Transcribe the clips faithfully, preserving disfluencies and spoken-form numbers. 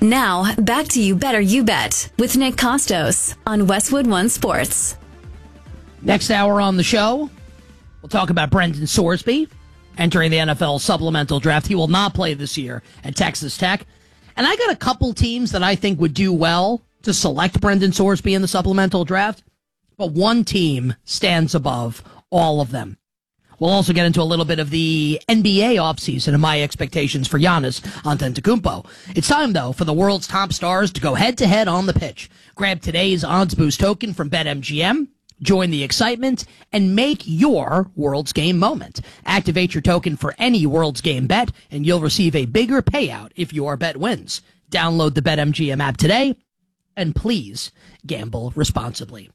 Now, back to You Better You Bet with Nick Costos on Westwood One Sports. Next hour on the show, we'll talk about Brendan Sorsby entering the N F L supplemental draft. He will not play this year at Texas Tech. And I got a couple teams that I think would do well to select Brendan Sorsby in the supplemental draft, but one team stands above all of them. We'll also get into a little bit of the N B A offseason and my expectations for Giannis Antetokounmpo. It's time, though, for the world's top stars to go head-to-head on the pitch. Grab today's Odds Boost token from BetMGM, join the excitement, and make your World's Game moment. Activate your token for any World's Game bet, and you'll receive a bigger payout if your bet wins. Download the BetMGM app today, and please gamble responsibly.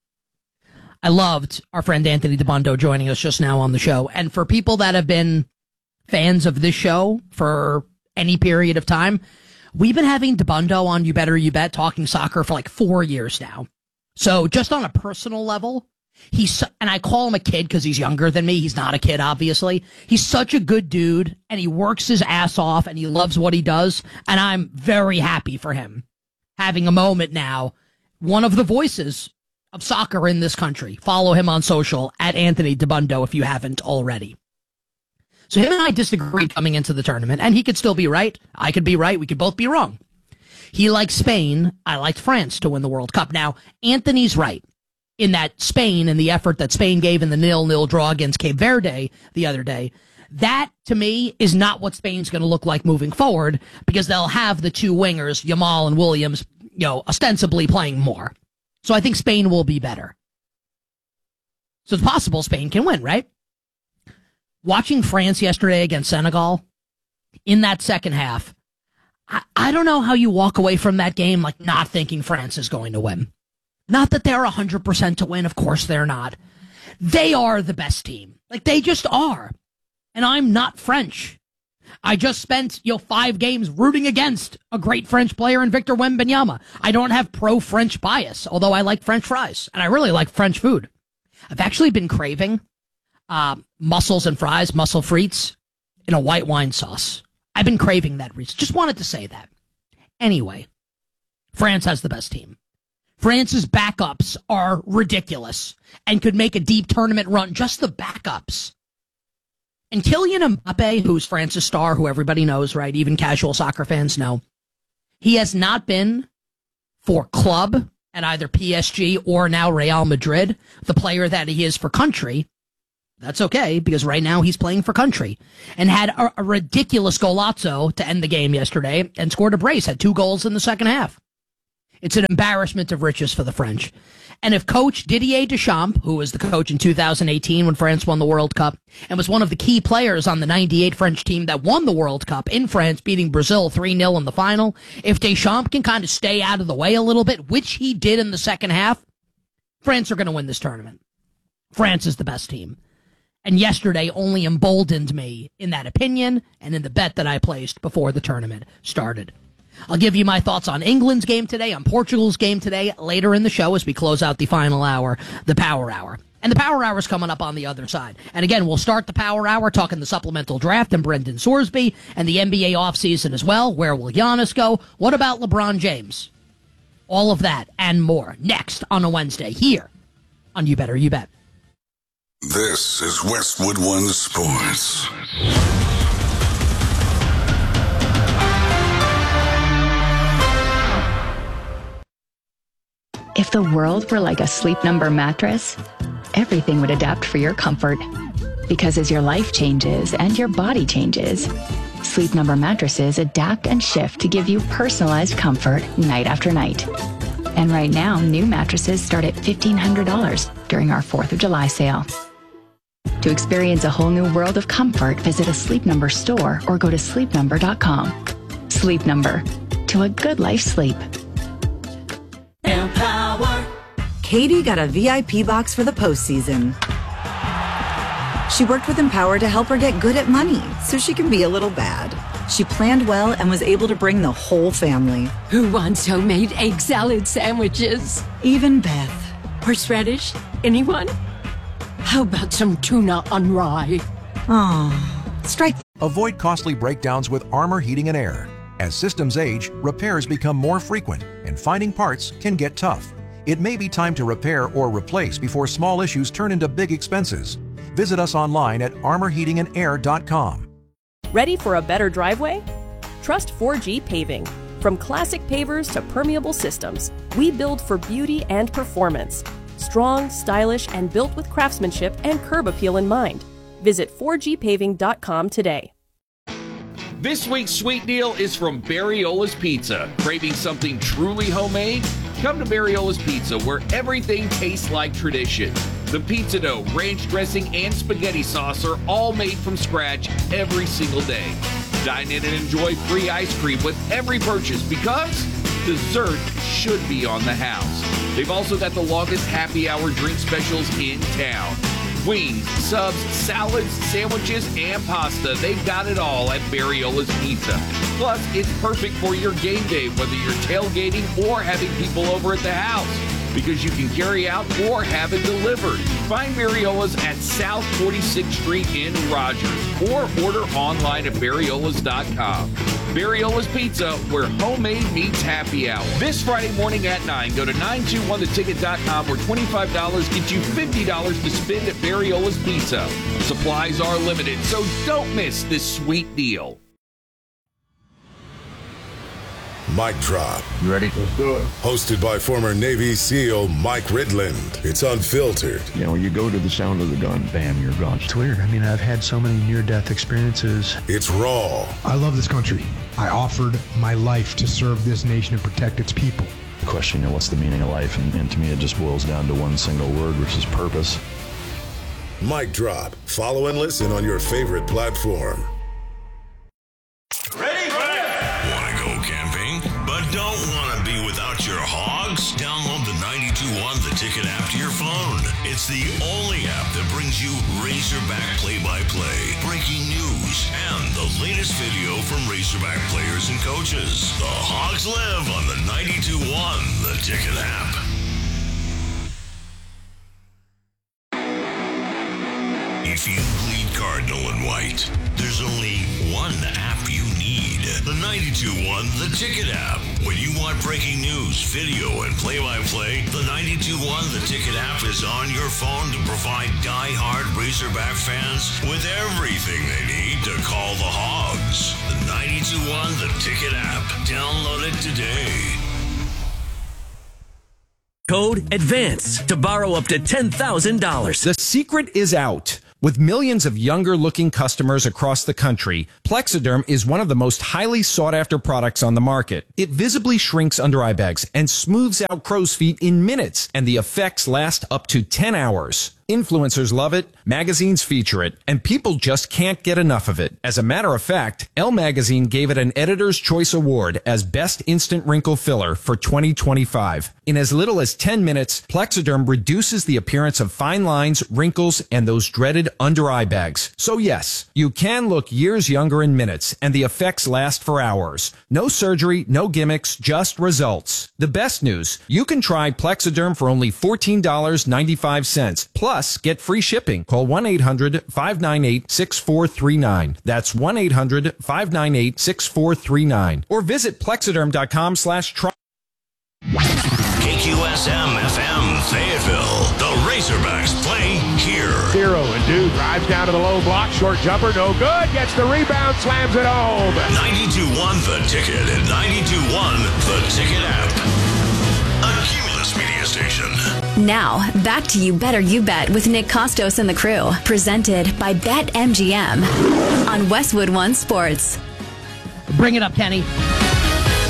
I loved our friend Anthony Dabbundo joining us just now on the show. And for people that have been fans of this show for any period of time, we've been having Dabbundo on You Better You Bet talking soccer for like four years now. So just on a personal level, he's, and I call him a kid because he's younger than me. He's not a kid, obviously. He's such a good dude, and he works his ass off, and he loves what he does. And I'm very happy for him having a moment now. One of the voices of soccer in this country. Follow him on social at Anthony Dabbundo if you haven't already. So him and I disagreed coming into the tournament, and he could still be right. I could be right. We could both be wrong. He liked Spain. I liked France to win the World Cup. Now, Anthony's right in that Spain and the effort that Spain gave in the nil-nil draw against Cape Verde the other day. That, to me, is not what Spain's going to look like moving forward, because they'll have the two wingers, Yamal and Williams, you know, ostensibly playing more. So I think Spain will be better. So it's possible Spain can win, right? Watching France yesterday against Senegal, in that second half, I, I don't know how you walk away from that game like not thinking France is going to win. Not that they're one hundred percent to win. Of course they're not. They are the best team. Like, they just are. And I'm not French. I just spent, you know, five games rooting against a great French player in Victor Wembanyama. I don't have pro-French bias, although I like French fries, and I really like French food. I've actually been craving uh, mussels and fries, mussel frites, in a white wine sauce. I've been craving that recently. Just wanted to say that. Anyway, France has the best team. France's backups are ridiculous and could make a deep tournament run. Just the backups. And Kylian Mbappe, who's France's star, who everybody knows, right? Even casual soccer fans know. He has not been, for club at either P S G or now Real Madrid, the player that he is for country. That's okay, because right now he's playing for country. And had a, a ridiculous golazzo to end the game yesterday and scored a brace, had two goals in the second half. It's an embarrassment of riches for the French. And if coach Didier Deschamps, who was the coach in two thousand eighteen when France won the World Cup, and was one of the key players on the ninety-eight French team that won the World Cup in France, beating Brazil three nil in the final, if Deschamps can kind of stay out of the way a little bit, which he did in the second half, France are going to win this tournament. France is the best team. And yesterday only emboldened me in that opinion and in the bet that I placed before the tournament started. I'll give you my thoughts on England's game today, on Portugal's game today, later in the show as we close out the final hour, the Power Hour. And the Power Hour is coming up on the other side. And again, we'll start the Power Hour talking the supplemental draft and Brendan Sorsby and the N B A offseason as well. Where will Giannis go? What about LeBron James? All of that and more next on a Wednesday here on You Better You Bet. This is Westwood One Sports. If the world were like a Sleep Number mattress, everything would adapt for your comfort. Because as your life changes and your body changes, Sleep Number mattresses adapt and shift to give you personalized comfort night after night. And right now, new mattresses start at fifteen hundred dollars during our fourth of July sale. To experience a whole new world of comfort, visit a Sleep Number store or go to sleep number dot com. Sleep Number. To a good life sleep. Empower. Katie got a V I P box for the postseason. She worked with Empower to help her get good at money so she can be a little bad. She planned well and was able to bring the whole family. Who wants homemade egg salad sandwiches? Even Beth. Horseradish? Anyone? How about some tuna on rye? Oh, strike. Avoid costly breakdowns with Armor Heating and Air. As systems age, repairs become more frequent, and finding parts can get tough. It may be time to repair or replace before small issues turn into big expenses. Visit us online at armor heating and air dot com. Ready for a better driveway? Trust four G Paving. From classic pavers to permeable systems, we build for beauty and performance. Strong, stylish, and built with craftsmanship and curb appeal in mind. Visit four G paving dot com today. This week's sweet deal is from Barriola's Pizza. Craving something truly homemade? Come to Barriola's Pizza, where everything tastes like tradition. The pizza dough, ranch dressing, and spaghetti sauce are all made from scratch every single day. Dine in and enjoy free ice cream with every purchase because dessert should be on the house. They've also got the longest happy hour drink specials in town. Wings, subs, salads, sandwiches, and pasta. They've got it all at Barriola's Pizza. Plus, it's perfect for your game day, whether you're tailgating or having people over at the house, because you can carry out or have it delivered. Find Barriola's at South forty-sixth Street in Rogers or order online at barriolas dot com. Barriola's Pizza, where homemade meets happy hour. This Friday morning at nine, go to nine two one the ticket dot com, where twenty-five dollars gets you fifty dollars to spend at Barriola's Pizza. Supplies are limited, so don't miss this sweet deal. Mic Drop. You ready? Let's do it. Hosted by former Navy SEAL Mike Ridland. It's unfiltered. You know, you go to the sound of the gun, bam, you're gone. It's weird. I mean, I've had so many near-death experiences. It's raw. I love this country. I offered my life to serve this nation and protect its people. The question, you know, what's the meaning of life? And, and to me, it just boils down to one single word, which is purpose. Mic Drop. Follow and listen on your favorite platform. Don't want to be without your hogs? Download the ninety-two point one The Ticket app to your phone. It's the only app that brings you Razorback play-by-play, breaking news, and the latest video from Razorback players and coaches. The Hogs live on the ninety-two point one The Ticket app. If you bleed cardinal and white, there's only one app you need. The ninety-two point one The Ticket app. When you want breaking news, video, and play-by-play, the ninety-two point one The Ticket app is on your phone to provide die-hard Razorback fans with everything they need to call the Hogs. The ninety-two point one The Ticket app. Download it today. Code ADVANCE to borrow up to ten thousand dollars. The secret is out. With millions of younger-looking customers across the country, Plexiderm is one of the most highly sought-after products on the market. It visibly shrinks under eye bags and smooths out crow's feet in minutes, and the effects last up to ten hours. Influencers love it, magazines feature it, and people just can't get enough of it. As a matter of fact, Elle Magazine gave it an Editor's Choice Award as Best Instant Wrinkle Filler for twenty twenty-five. In as little as ten minutes, Plexiderm reduces the appearance of fine lines, wrinkles, and those dreaded under-eye bags. So yes, you can look years younger in minutes, and the effects last for hours. No surgery, no gimmicks, just results. The best news, you can try Plexiderm for only fourteen dollars and ninety-five cents. Plus, get free shipping. Call one eight hundred five nine eight six four three nine. That's one eight hundred five nine eight six four three nine. Or visit plexiderm.com slash try. K Q S M F M Fayetteville. The Razorbacks play here. Zero and Dew drives down to the low block. Short jumper, no good. Gets the rebound, slams it home. ninety-two point one The Ticket and ninety-two point one The Ticket app. A Cumulus media station. Now, back to You Better You Bet with Nick Costos and the crew. Presented by BetMGM on Westwood One Sports. Bring it up, Kenny.